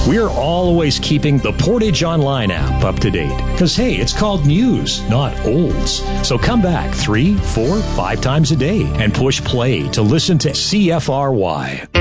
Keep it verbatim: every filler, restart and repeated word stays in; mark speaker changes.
Speaker 1: We're always keeping the Portage Online app up to date. Because, hey, it's called news, not olds. So come back three, four, five times a day and push play to listen to C F R Y.